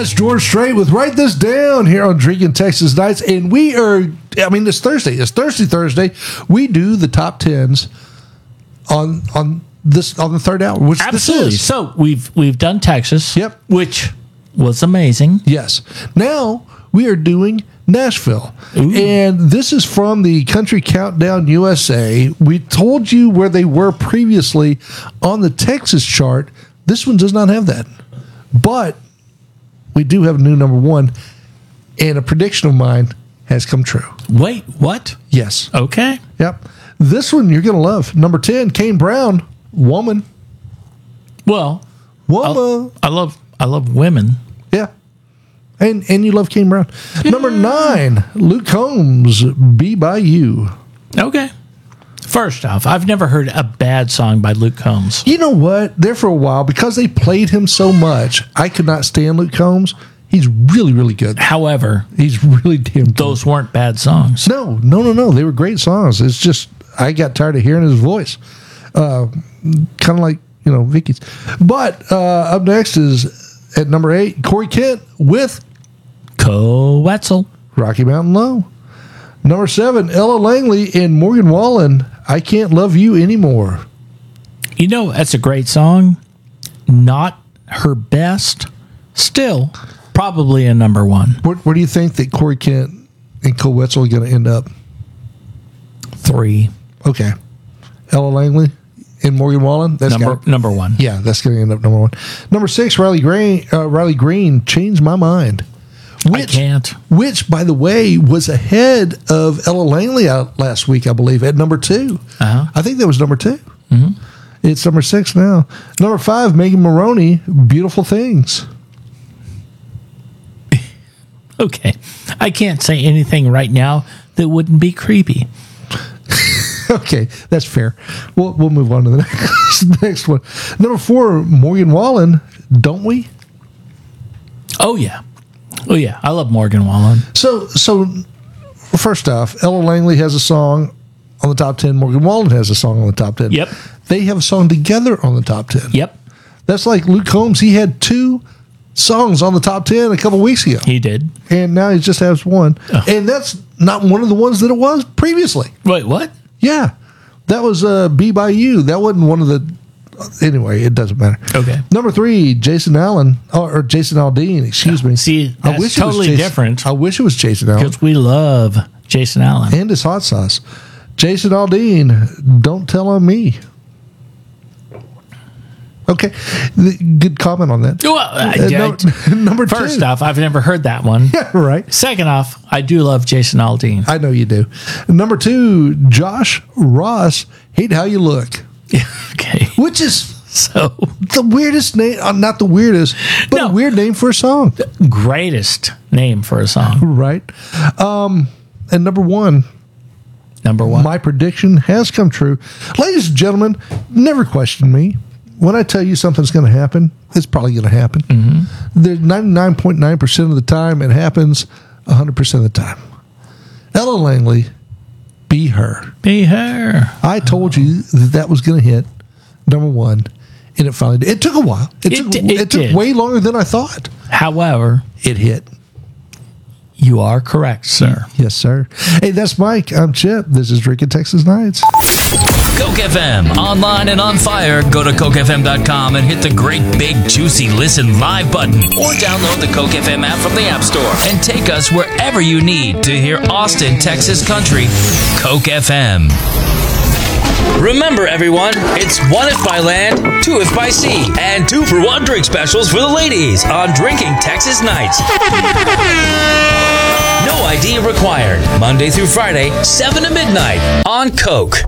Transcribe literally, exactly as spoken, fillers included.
It's George Strait with Write This Down here on Drinking Texas Nights. And we are, I mean, it's Thursday. It's Thursday, Thursday. We do the top tens on on this on the third hour, which Absolutely. this is. So we've we've done Texas. Yep. Which was amazing. Yes. Now we are doing Nashville. Ooh. And this is from the Country Countdown U S A. We told you where they were previously on the Texas chart. This one does not have that. But we do have a new number one, and a prediction of mine has come true. Wait, what? Yes. Okay. Yep. This one you're going to love. Number ten, Kane Brown, Woman. Well, Woman. I love I love women. Yeah. And and you love Kane Brown. Number nine, Luke Combs, Be By You. Okay. First off, I've never heard a bad song by Luke Combs. You know what? There for a while, because they played him so much, I could not stand Luke Combs. He's really, really good. However, He's really damn good. those weren't bad songs. No, no, no, no. They were great songs. It's just, I got tired of hearing his voice. Uh, kind of like, you know, Vicky's. But uh, up next is, at number eight, Corey Kent with Coetzel. Rocky Mountain Low. Number seven, Ella Langley and Morgan Wallen, I Can't Love You Anymore. You know, that's a great song. Not her best. Still, probably a number one. Where, where do you think that Corey Kent and Cole Wetzel are going to end up? Three. Okay. Ella Langley and Morgan Wallen. That's Number got, number one. yeah, that's going to end up number one. Number six, Riley Green. Uh, Riley Green, Change My Mind. I can't. Which, by the way, was ahead of Ella Langley out last week, I believe, at number two. Uh-huh. I think that was number two. Mm-hmm. It's number six now. Number five, Megan Maroney, Beautiful Things. Okay. I can't say anything right now that wouldn't be creepy. Okay, that's fair. We'll we'll move on to the next, next one. Number four, Morgan Wallen, Don't We? Oh, yeah. Oh, yeah. I love Morgan Wallen. So, so first off, Ella Langley has a song on the top ten. Morgan Wallen has a song on the top ten. Yep. They have a song together on the top ten. Yep. That's like Luke Combs. He had two songs on the top ten a couple weeks ago. He did. And now he just has one. Oh. And that's not one of the ones that it was previously. Wait, what? Yeah. That was uh, Be By You. That wasn't one of the... Anyway, it doesn't matter. Okay. Number three, Jason Allen, or, or Jason Aldean, excuse me. See, that's I wish totally it was Jason, different. I wish it was Jason Allen. Because we love Jason Allen. And his hot sauce. Jason Aldean, Don't Tell On Me. Okay. Good comment on that. Well, I, Uh, no- I- number first two. off, I've never heard that one. Yeah, right. Second off, I do love Jason Aldean. I know you do. Number two, Josh Ross, Hate How You Look. Okay. Which is So, the weirdest name. Uh, not the weirdest, but No. a weird name for a song. greatest name for a song. Right. Um, and number one, Number one. my prediction has come true. Ladies and gentlemen, never question me. When I tell you something's going to happen, it's probably going to happen. Mm-hmm. There's ninety-nine point nine percent of the time it happens, one hundred percent of the time. Ella Langley, Be Her. Be her. I told you that that was going to hit number one, and it finally did. It took a while. It, It took, di- it it took did. way longer than I thought. However, It hit. you are correct, sir. Yes, sir. Hey, that's Mike. I'm Chip. This is Drinking Texas Nights. Coke F M, online and on fire. Go to coke f m dot com and hit the great big juicy listen live button, or download the Coke F M app from the App Store and take us wherever you need to hear Austin, Texas country. Coke F M. Remember, everyone, it's one if by land, two if by sea, and two for one drink specials for the ladies on Drinking Texas Nights. No I D required. Monday through Friday, seven to midnight on Coke.